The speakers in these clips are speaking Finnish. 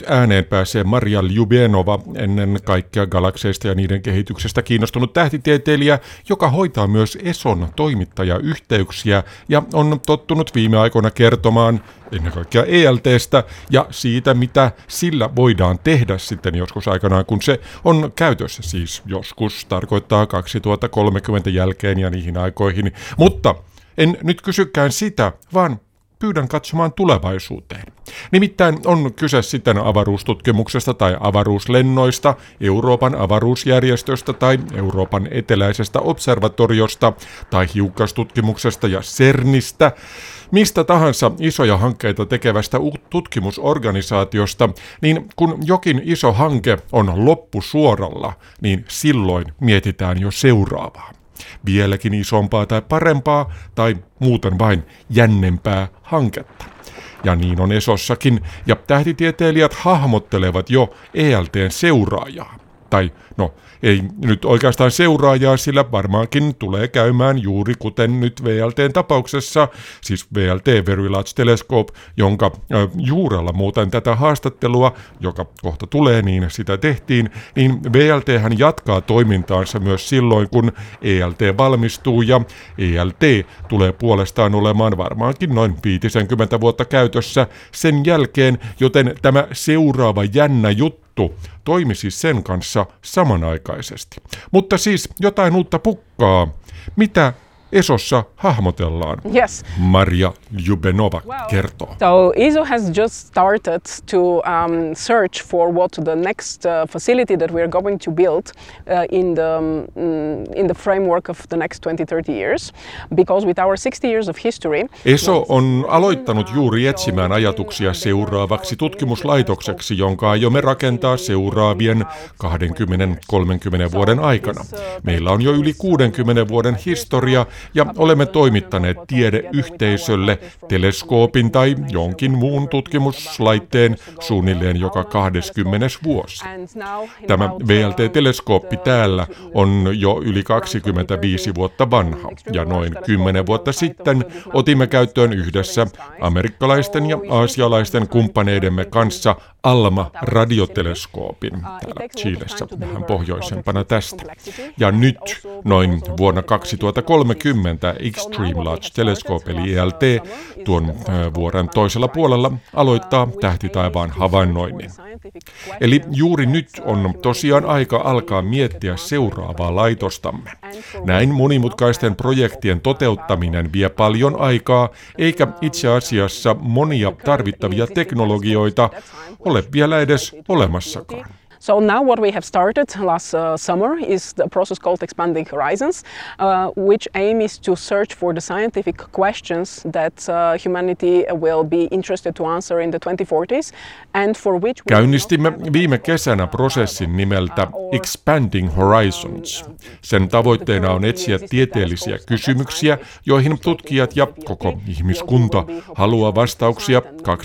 nyt ääneen pääsee Marija Ljubenova, ennen kaikkea galakseista ja niiden kehityksestä kiinnostunut tähtitieteilijä, joka hoitaa myös ESOn toimittajayhteyksiä ja on tottunut viime aikoina kertomaan ennen kaikkea ELT:stä ja siitä, mitä sillä voidaan tehdä sitten joskus aikanaan, kun se on käytössä. Siis joskus tarkoittaa 2030 jälkeen ja niihin aikoihin. Mutta en nyt kysykään sitä, vaan pyydän katsomaan tulevaisuuteen. Nimittäin on kyse sitten avaruustutkimuksesta tai avaruuslennoista, Euroopan avaruusjärjestöstä tai Euroopan eteläisestä observatoriosta tai hiukkastutkimuksesta ja CERNistä, mistä tahansa isoja hankkeita tekevästä tutkimusorganisaatiosta, niin kun jokin iso hanke on loppusuoralla, niin silloin mietitään jo seuraavaa. Vieläkin isompaa tai parempaa tai muuten vain jännempää hanketta. Ja niin on ESOssakin, ja tähtitieteilijät hahmottelevat jo ELT:n seuraajaa. Tai no, ei nyt oikeastaan seuraajaa, sillä varmaankin tulee käymään juuri kuten nyt VLT:n tapauksessa, siis VLT Very Large Telescope, jonka juurella muuten tätä haastattelua, joka kohta tulee, niin sitä tehtiin, niin VLThän jatkaa toimintaansa myös silloin, kun ELT valmistuu, ja ELT tulee puolestaan olemaan varmaankin noin 50 vuotta käytössä sen jälkeen, joten tämä seuraava jännä juttu toimisi sen kanssa samanaikaisesti. Mutta siis jotain uutta pukkaa. Mitä ESOssa hahmotellaan? Yes. Marija Ljubenova kertoo. So ESO has just started to search for what the next facility that we are going to build in the framework of the next 20-30 years, because with our 60 years of history. ESO on aloittanut juuri etsimään ajatuksia seuraavaksi tutkimuslaitokseksi, jonka aiomme rakentaa seuraavien 20-30 vuoden aikana. Meillä on jo yli 60 vuoden historia, ja olemme toimittaneet tiedeyhteisölle teleskoopin tai jonkin muun tutkimuslaitteen suunnilleen joka 20. vuosi. Tämä VLT-teleskooppi täällä on jo yli 25 vuotta vanha, ja noin 10 vuotta sitten otimme käyttöön yhdessä amerikkalaisten ja aasialaisten kumppaneidemme kanssa ALMA-radioteleskoopin täällä Chilessä, vähän pohjoisempana tästä. Ja nyt, noin vuonna 2030, Extreme Large Telescope eli ELT tuon vuoden toisella puolella aloittaa tähtitaivaan havainnoinnin. Eli juuri nyt on tosiaan aika alkaa miettiä seuraavaa laitostamme. Näin monimutkaisten projektien toteuttaminen vie paljon aikaa, eikä itse asiassa monia tarvittavia teknologioita ole vielä edes olemassakaan. So now what we have started last summer is the process called Expanding Horizons, which aim is to search for the scientific questions that humanity will be interested to answer in the 2040s, and for which käynnistimme viime kesänä prosessin nimeltä Expanding Horizons. Sen tavoitteena on etsiä tieteellisiä kysymyksiä, joihin tutkijat ja koko ihmiskunta haluaa vastauksia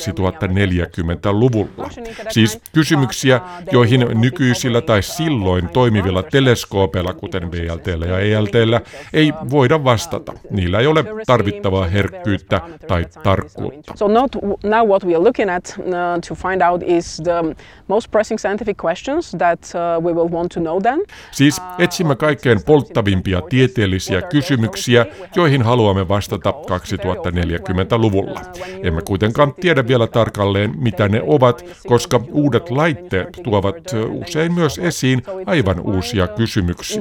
2040-luvulla. Siis kysymyksiä, joihin nykyisillä tai silloin toimivilla teleskoopeilla, kuten VLT:llä ja ELT:llä, ei voida vastata. Niillä ei ole tarvittavaa herkkyyttä tai tarkkuutta. So now what we are looking at to find out is the most pressing scientific questions that we will want to know then. Siis etsimme kaikkein polttavimpia tieteellisiä kysymyksiä, joihin haluamme vastata 2040-luvulla. Emme kuitenkaan tiedä vielä tarkalleen, mitä ne ovat, koska uudet laitteet tuovat usein myös esiin aivan uusia kysymyksiä.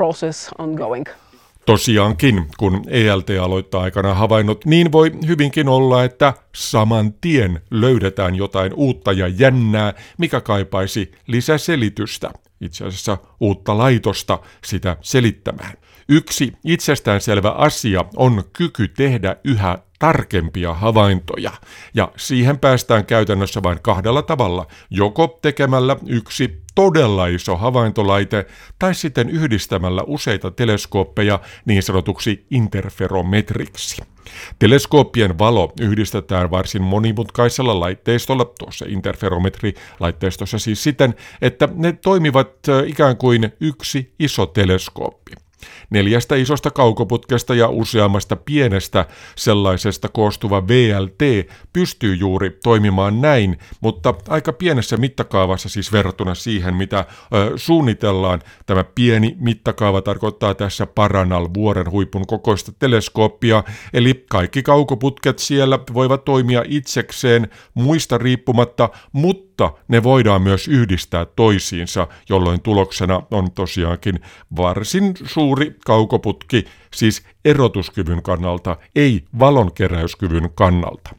Tosiaankin, kun ELT aloittaa aikana havainnot, niin voi hyvinkin olla, että saman tien löydetään jotain uutta ja jännää, mikä kaipaisi lisäselitystä. Itse asiassa uutta laitosta sitä selittämään. Yksi itsestäänselvä asia on kyky tehdä yhä tarkempia havaintoja, ja siihen päästään käytännössä vain kahdella tavalla, joko tekemällä yksi todella iso havaintolaite tai sitten yhdistämällä useita teleskooppeja niin sanotuksi interferometriksi. Teleskooppien valo yhdistetään varsin monimutkaisella laitteistolla, tuossa interferometrilaitteistossa siis siten, että ne toimivat ikään kuin yksi iso teleskooppi. 4 isosta kaukoputkesta ja useammasta pienestä sellaisesta koostuva VLT pystyy juuri toimimaan näin, mutta aika pienessä mittakaavassa siis verrattuna siihen, mitä suunnitellaan. Tämä pieni mittakaava tarkoittaa tässä Paranal vuoren huipun kokoista teleskooppia, eli kaikki kaukoputket siellä voivat toimia itsekseen muista riippumatta, mutta ne voidaan myös yhdistää toisiinsa, jolloin tuloksena on tosiaankin varsin suuri kaukoputki, siis erotuskyvyn kannalta, ei valonkeräyskyvyn kannalta.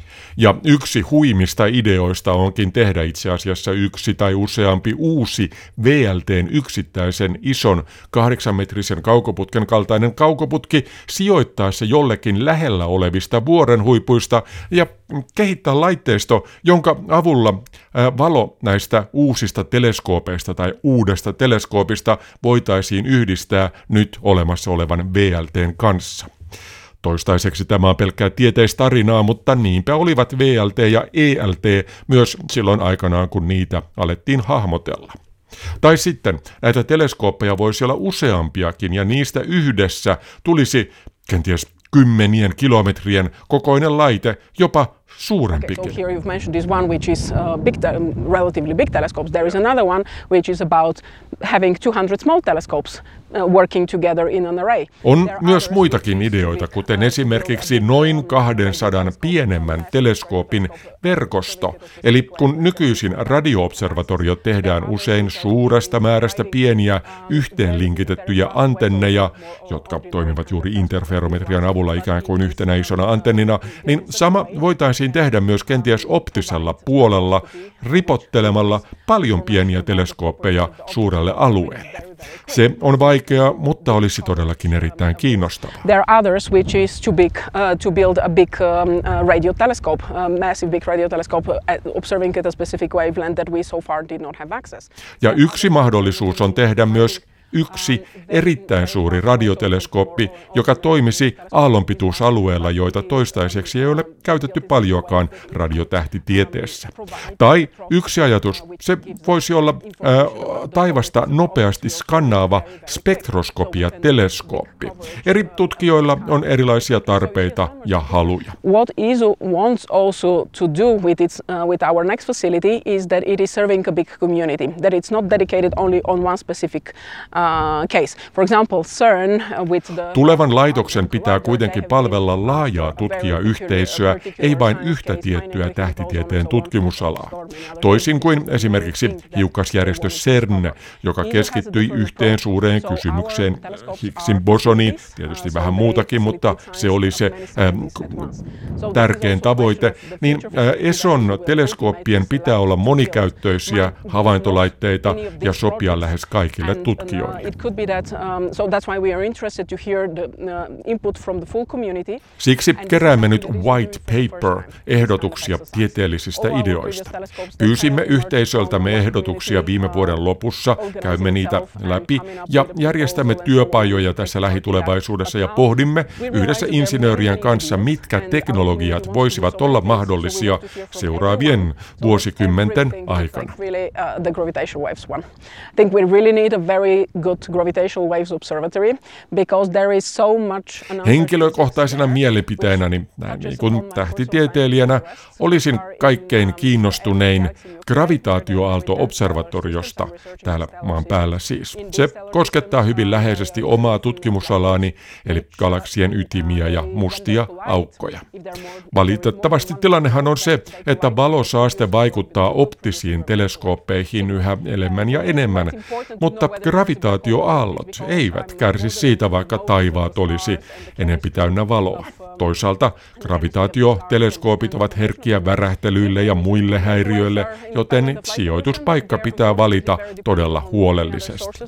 Ja yksi huimista ideoista onkin tehdä itse asiassa yksi tai useampi uusi VLT:n yksittäisen ison 8-metrisen kaukoputken kaltainen kaukoputki, sijoittaa se jollekin lähellä olevista vuoren huipuista ja kehittää laitteisto, jonka avulla valo näistä uusista teleskoopeista tai uudesta teleskoopista voitaisiin yhdistää nyt olemassa olevan VLT:n kanssa. Toistaiseksi tämä on pelkkää tieteistarinaa, mutta niinpä olivat VLT ja ELT myös silloin aikanaan, kun niitä alettiin hahmotella. Tai sitten näitä teleskooppeja voisi olla useampiakin ja niistä yhdessä tulisi kenties 10 kilometrien kokoinen laite, jopa suurempikin. Okay, so here you've mentioned this one which is relatively big telescopes. There is another one which is about having 200 small telescopes working together in an array. On myös muitakin ideoita, kuten esimerkiksi noin 200 pienemmän teleskoopin verkosto. Eli kun nykyisin radio-observatoriot tehdään usein suuresta määrästä pieniä yhteenlinkitettyjä antenneja, jotka toimivat juuri interferometrian avulla ikään kuin yhtenä isona antennina, niin sama voitaisiin tehdä myös kenties optisella puolella ripottelemalla paljon pieniä teleskooppeja suurelle alueelle. Se on vaikeaa, mutta olisi todellakin erittäin kiinnostavaa. There are others which is too big to build a big radio telescope, massive big radio telescope, observing at a specific wavelength that we so far did not have access. Ja yksi mahdollisuus on tehdä myös yksi erittäin suuri radioteleskooppi, joka toimisi aallonpituusalueella, joita toistaiseksi ei ole käytetty paljoakaan radiotähtitieteessä. Tai yksi ajatus, se voisi olla taivasta nopeasti skannaava spektroskopia-teleskooppi. Eri tutkijoilla on erilaisia tarpeita ja haluja. What ESO wants also to do with our next facility is that it is serving a big community, that it's not dedicated only on one specific case. For example, CERN with the Tulevan laitoksen pitää kuitenkin palvella laajaa tutkijayhteisöä, ei vain yhtä tiettyä tähtitieteen tutkimusalaa. Toisin kuin esimerkiksi hiukkasjärjestö CERN, joka keskittyi yhteen suureen kysymykseen, Higgsin bosoniin, tietysti vähän muutakin, mutta se oli se tärkein tavoite, niin ESOn teleskooppien pitää olla monikäyttöisiä havaintolaitteita ja sopia lähes kaikille tutkijoille. It could be that, so that's why we are interested to hear the input from the full community. Siksi keräämme nyt white paper-ehdotuksia tieteellisistä ideoista. Pyysimme yhteisöltämme ehdotuksia viime vuoden lopussa, käymme niitä läpi ja järjestämme työpajoja tässä lähitulevaisuudessa ja pohdimme yhdessä insinöörien kanssa, mitkä teknologiat voisivat olla mahdollisia seuraavien vuosikymmenten aikana. I think we really need a very good gravitational waves observatory because there is so much. Henkilökohtaisena mielipiteenäni, niin kuin tähtitieteilijänä, olisin kaikkein kiinnostunein gravitaatioaalto-observatoriosta täällä maan päällä siis. Se koskettaa hyvin läheisesti omaa tutkimusalaani, eli galaksien ytimiä ja mustia aukkoja. Valitettavasti tilannehan on se, että valosaaste vaikuttaa optisiin teleskooppeihin yhä enemmän ja enemmän, mutta gravitaatioaallot eivät kärsi siitä, vaikka taivaat olisi enempi täynnä valoa. Toisaalta gravitaatioteleskoopit ovat herkkiä värähtelyille ja muille häiriöille, joten sijoituspaikka pitää valita todella huolellisesti.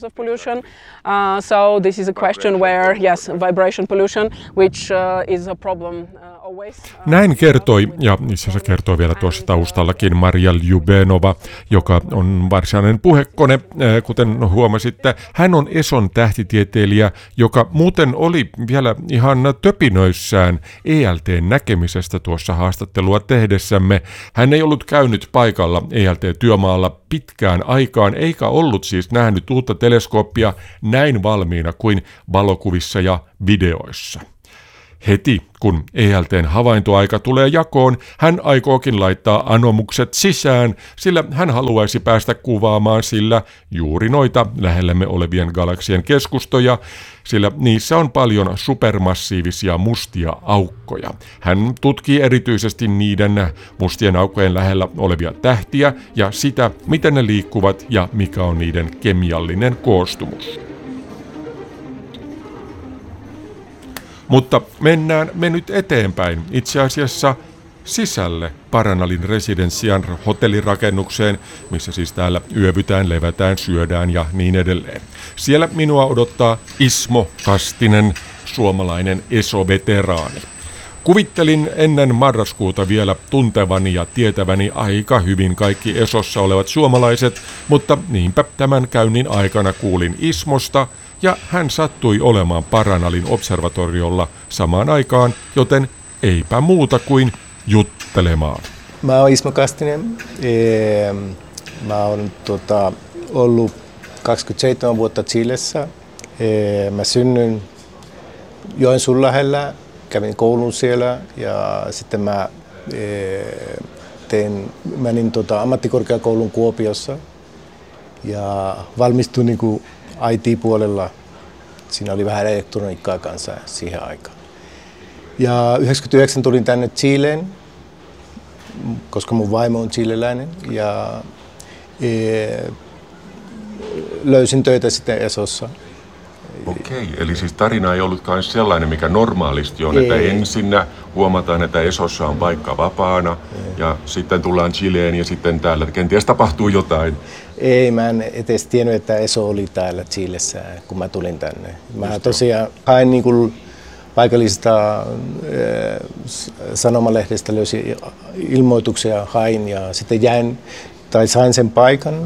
So this is a question where, yes, vibration pollution, which is a problem Näin kertoi, ja itse asiassa kertoi vielä tuossa taustallakin Marija Ljubenova, joka on varsinainen puhekone, kuten huomasitte. Hän on ESOn tähtitieteilijä, joka muuten oli vielä ihan töpinöissään ELT:n näkemisestä tuossa haastattelua tehdessämme. Hän ei ollut käynyt paikalla ELT-työmaalla pitkään aikaan, eikä ollut siis nähnyt uutta teleskooppia näin valmiina kuin valokuvissa ja videoissa. Heti kun ELT:n havaintoaika tulee jakoon, hän aikookin laittaa anomukset sisään, sillä hän haluaisi päästä kuvaamaan sillä juuri noita lähellämme olevien galaksien keskustoja, sillä niissä on paljon supermassiivisia mustia aukkoja. Hän tutkii erityisesti niiden mustien aukkojen lähellä olevia tähtiä ja sitä, miten ne liikkuvat ja mikä on niiden kemiallinen koostumus. Mutta mennään me nyt eteenpäin, itse asiassa sisälle Paranalin Residenssian hotellirakennukseen, missä siis täällä yövytään, levätään, syödään ja niin edelleen. Siellä minua odottaa Ismo Kastinen, suomalainen ESO-veteraani. Kuvittelin ennen marraskuuta vielä tuntevani ja tietäväni aika hyvin kaikki ESOssa olevat suomalaiset, mutta niinpä tämän käynnin aikana kuulin Ismosta, ja hän sattui olemaan Paranalin observatoriolla samaan aikaan, joten eipä muuta kuin juttelemaan. Mä oon Ismo Kastinen. Mä oon ollut 27 vuotta Chilessä. Mä synnyin Joensuun lähellä, kävin koulun siellä ja sitten mä menin ammattikorkeakoulun Kuopiossa ja valmistuin niinku IT-puolella. Siinä oli vähän elektroniikkaa kanssa siihen aikaan. Ja 1999 tulin tänne Chileen, koska mun vaimo on chileläinen. Ja löysin töitä sitten ESOssa. Okei, eli siis tarina ei ollutkaan sellainen, mikä normaalisti on, että ensinnä huomataan, että ESOssa on paikka vapaana ja sitten tullaan Chileen ja sitten täällä kenties tapahtuu jotain. Ei, mä en edes tiennyt, että ESO oli täällä Chilessä, kun mä tulin tänne. Mä tosiaan hain niin kuin paikallisesta sanomalehdestä, löysin ilmoituksia, hain ja sitten sain sen paikan.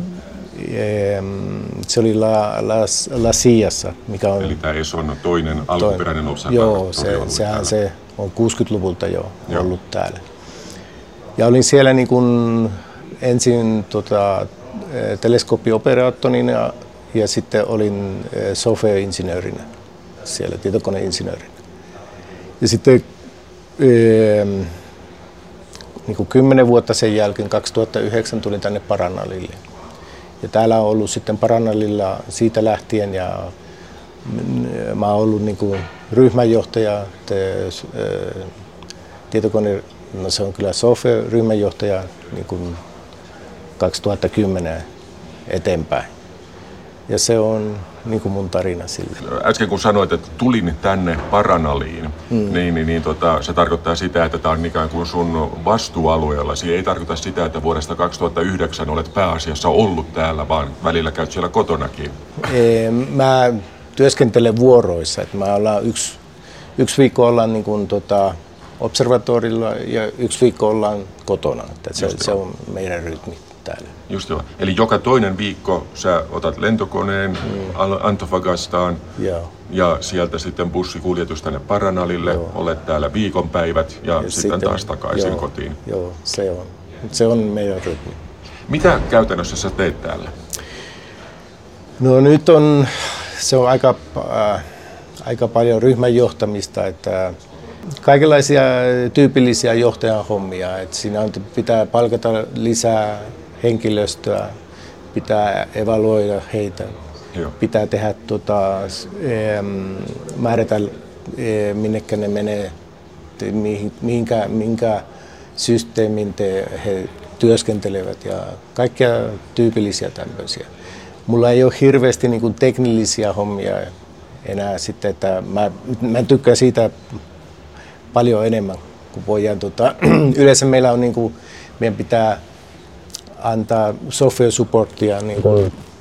Se oli La Siassa, mikä on... Eli tämä ESOn toinen alkuperäinen observatorio. Joo, se on 60-luvulta jo ollut täällä. Ja olin siellä niin kuin ensin teleskooppioperaattorina ja sitten olin software-insinöörinä siellä, tietokoneinsinöörinä. Ja sitten niin kuin 10 vuotta sen jälkeen, 2009, tulin tänne Paranalille. Ja täällä on ollut sitten Paranalilla siitä lähtien ja mä oon ollut niin kuin ryhmänjohtaja, tietokone, no se on kyllä software-ryhmänjohtaja niin kuin 2010 eteenpäin. Ja se on niin kuin mun tarina sille. Äsken kun sanoit, että tulin tänne Paranaliin, niin se tarkoittaa sitä, että tämä on ikään kuin sun vastuualueella. Se ei tarkoita sitä, että vuodesta 2009 olet pääasiassa ollut täällä, vaan välillä käyt siellä kotonakin. Mä työskentelen vuoroissa. Että mä ollaan yksi viikko ollaan niin kuin, observatorilla ja yksi viikko ollaan kotona. Että se on meidän rytmi täällä. Just joo. Eli joka toinen viikko sä otat lentokoneen Antofagastaan ja sieltä sitten bussikuljetus tänne Paranalille, olet täällä viikonpäivät ja sitten taas takaisin kotiin. Joo, se on meidän rytmi. Mitä käytännössä sä teet täällä? No nyt se on aika paljon ryhmän johtamista, että kaikenlaisia tyypillisiä johtajan hommia. Että siinä pitää palkata lisää henkilöstöä, pitää evaluoida heitä, pitää tehdä määrätä minnekä ne menee, minkä systeemin he työskentelevät ja kaikkia tyypillisiä tämmöisiä. Mulla ei ole hirveästi niin kuin teknillisiä hommia enää sitten, että mä tykkään siitä paljon enemmän, kun voidaan yleensä meillä on niin kuin, meidän pitää antaa software supportia niin kuin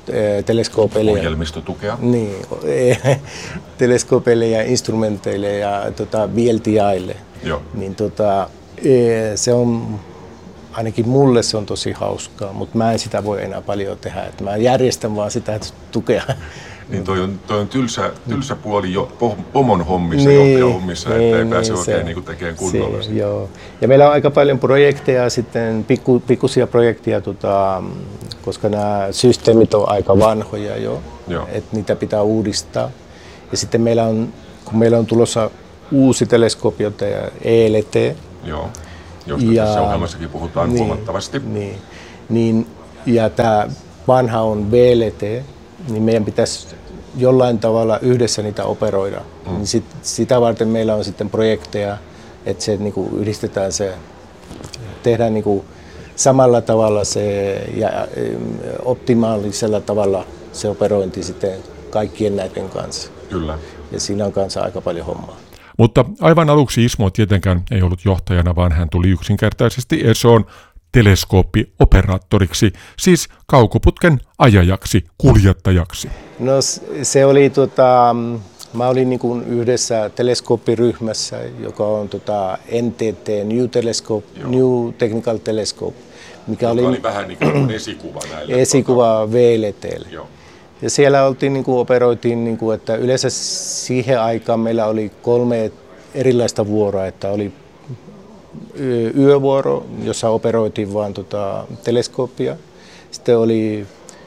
teleskoopeille. Ohjelmistotukea. Niin, teleskoopeille ja instrumenteille ja VLTIlle. Joo. Niin se on, ainakin mulle se on tosi hauskaa, mutta mä en sitä voi enää paljon tehdä. Että mä järjestän vaan sitä tukea. Niin toi on tylsä puoli jo pomon hommissa, johtajahommissa, että ei pääse oikein niin tekemään kunnolla. Joo. Ja meillä on aika paljon projekteja, sitten pikkuisia projekteja, koska nämä systeemit on aika vanhoja jo, että niitä pitää uudistaa. Ja sitten kun meillä on tulossa uusi teleskooppi, ELT. Joo, josta tässä ohjelmassakin puhutaan huomattavasti. Niin, ja tämä vanha on VLT, niin meidän pitäisi jollain tavalla yhdessä niitä operoida. Niin sitä varten meillä on sitten projekteja, että se niinku yhdistetään tehdään niinku samalla tavalla ja optimaalisella tavalla se operointi sitten kaikkien näiden kanssa. Kyllä. Ja siinä on kanssa aika paljon hommaa. Mutta aivan aluksi Ismo tietenkään ei ollut johtajana, vaan hän tuli yksinkertaisesti ESOon teleskooppioperaattoriksi, siis kaukoputken ajajaksi, kuljettajaksi. No se oli mä olin niin kuin yhdessä teleskooppiryhmässä, joka on NTT, New Technical Telescope, mikä oli vähän niin kuin esikuva näille. Esikuva VLT:lle. Ja siellä operoitiin, että yleensä siihen aikaan meillä oli 3 erilaista vuoroa, että oli yövuoro, jossa operoitiin vain teleskooppia. Sitten oli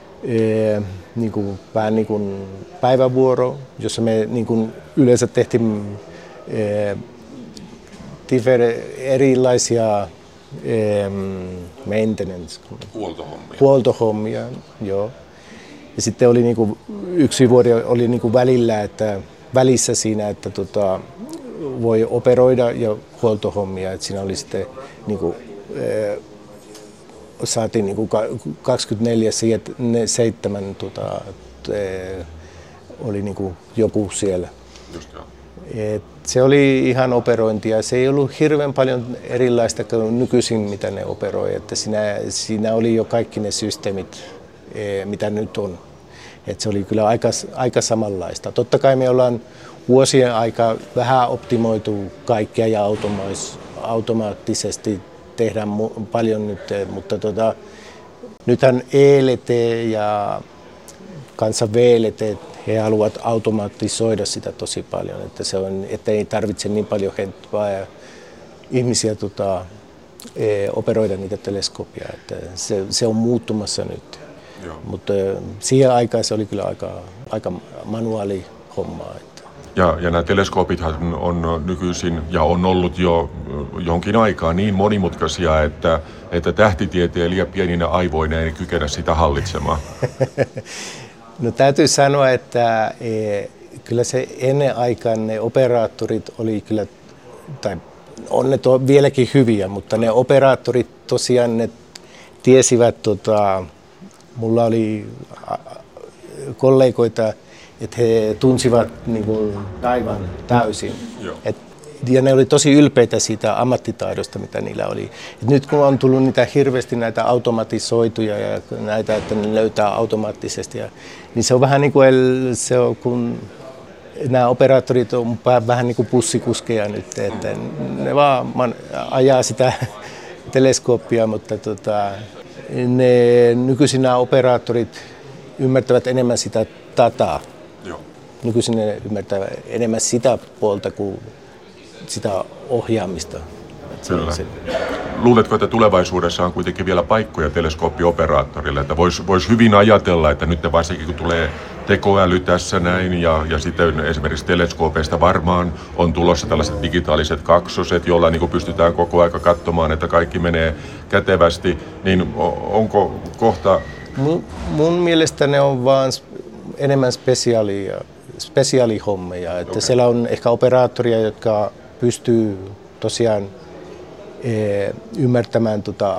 vähän niin kuin päivävuoro, jossa me yleensä tehtiin erilaisia maintenance, huoltohommia. Joo. Ja sitten oli yksi vuori oli välillä, että välissä siinä, että voi operoida ja huoltohommia, että siinä oli sitten saatiin 24/7 oli joku siellä. Se oli ihan operointia. Se ei ollut hirveän paljon erilaista kuin nykyisin, mitä ne operoi. Että siinä oli jo kaikki ne systeemit, mitä nyt on. Että se oli kyllä aika samanlaista. Totta kai me ollaan vuosien aikaa vähän optimoitu kaikkea ja automaattisesti tehdään paljon nyt, mutta nythän ELT ja kanssa VLT, he haluavat automatisoida sitä tosi paljon, että ei tarvitse niin paljon ihmisiä operoida niitä teleskoopia, että se on muuttumassa nyt. Mutta siihen aikaan se oli kyllä aika manuaali hommaa. Ja nämä teleskoopithan on nykyisin ja on ollut jo jonkin aikaa niin monimutkaisia, että tähtitieteilijä pieninä aivoina ei kykene sitä hallitsemaan. No täytyy sanoa, että kyllä se ennen aikaan ne operaattorit oli kyllä, tai on ne vieläkin hyviä, mutta ne operaattorit tosiaan ne tiesivät, mulla oli kollegoita, että he tunsivat taivaan täysin. Ja ne oli tosi ylpeitä siitä ammattitaidosta, mitä niillä oli. Et nyt kun on tullut hirveästi näitä automatisoituja ja näitä, että ne löytää automaattisesti, niin se on vähän niin kuin kun nämä operaattorit on vähän niin kuin pussikuskeja nyt, että ne vaan ajaa sitä teleskooppia, mutta nykyisin nämä operaattorit ymmärtävät enemmän sitä dataa. Nykyisin ne ymmärtävät enemmän sitä puolta kuin sitä ohjaamista. Kyllä. Luuletko, että tulevaisuudessa on kuitenkin vielä paikkoja teleskooppioperaattorille, että vois hyvin ajatella, että nyt varsinkin kun tulee tekoäly tässä näin ja sitten esimerkiksi teleskoopeista varmaan on tulossa tällaiset digitaaliset kaksoset, joilla pystytään koko aika katsomaan, että kaikki menee kätevästi, niin onko kohta... Mun mielestä ne on vaan enemmän spesiaalihommeja, että siellä on ehkä operaattoria, jotka pystyy tosiaan ymmärtämään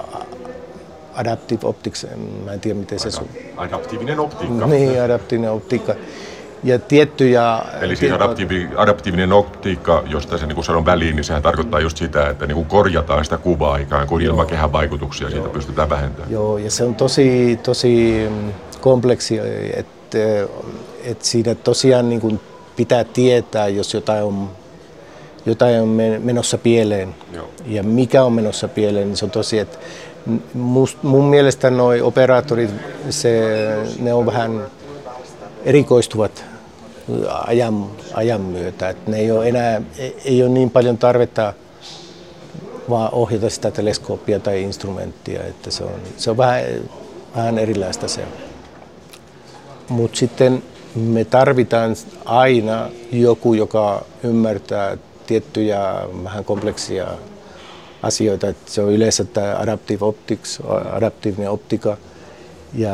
adaptive optics, mä en tiedä miten se on. Adaptiivinen optiikka. Niin, adaptiivinen optiikka. Ja tiettyjä... Eli siis adaptiivinen optiikka, josta se sanon väliin, niin sehän tarkoittaa just sitä, että korjataan sitä kuvaa ikään kuin ilmakehän vaikutuksia, siitä pystytään vähentämään. Joo, ja se on tosi kompleksi, että siinä tosiaan niin kuin pitää tietää, jos jotain on menossa pieleen. Joo. Ja mikä on menossa pieleen, niin se on tosi, että mun mielestä nuo operaattorit, ne on vähän erikoistuvat ajan myötä. Että ne ei ole niin paljon tarvetta vaan ohjata sitä teleskooppia tai instrumenttia, että se on vähän erilaista se. Mutta sitten me tarvitaan aina joku, joka ymmärtää tiettyjä vähän kompleksia asioita. Että se on yleensä tämä adaptive optics, adaptiivinen optiikka,